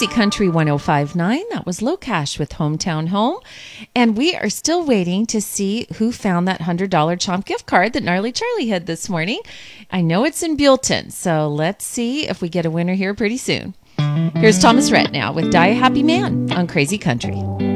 Crazy Country 105.9. That was Low Cash with Hometown Home. And we are still waiting to see who found that $100 Chomp gift card that Gnarly Charlie had this morning. I know it's in Buellton, so let's see if we get a winner here pretty soon. Here's Thomas Rhett now with Die a Happy Man on Crazy Country.